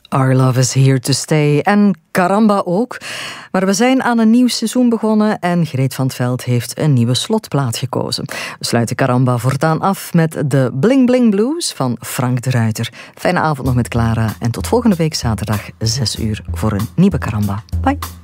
Our Love is Here to Stay. En Caramba ook. Maar we zijn aan een nieuw seizoen begonnen en Greet van 't Veld heeft een nieuwe slotplaat gekozen. We sluiten Caramba voortaan af met de Bling Bling Blues van Frank de Ruiter. Fijne avond nog met Clara en tot volgende week zaterdag 6 uur voor een nieuwe Caramba. Bye.